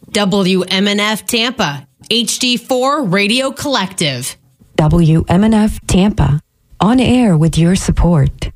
WMNF Tampa, HD4 Radio Collective. WMNF Tampa, on air with your support.